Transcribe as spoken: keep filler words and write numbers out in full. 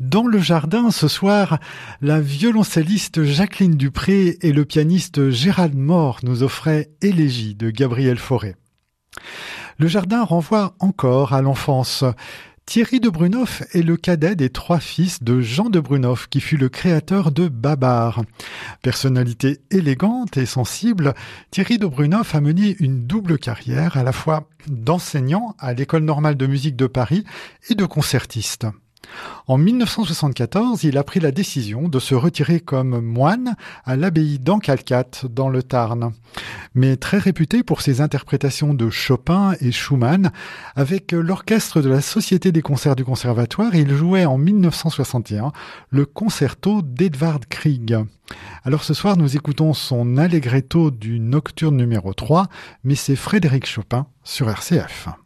Dans le jardin, ce soir, la violoncelliste Jacqueline Dupré et le pianiste Gérald Mort nous offraient Élégie de Gabriel Fauré. Le jardin renvoie encore à l'enfance. Thierry de Brunehauf est le cadet des trois fils de Jean de Brunehauf, qui fut le créateur de Babar. Personnalité élégante et sensible, Thierry de Brunehauf a mené une double carrière, à la fois d'enseignant à l'École normale de musique de Paris et de concertiste. En mille neuf cent soixante-quatorze, il a pris la décision de se retirer comme moine à l'abbaye d'Encalcat, dans le Tarn. Mais très réputé pour ses interprétations de Chopin et Schumann, avec l'orchestre de la Société des concerts du Conservatoire, il jouait en mille neuf cent soixante et un le concerto d'Edvard Grieg. Alors ce soir, nous écoutons son allegretto du Nocturne numéro trois, mais c'est Frédéric Chopin sur R C F.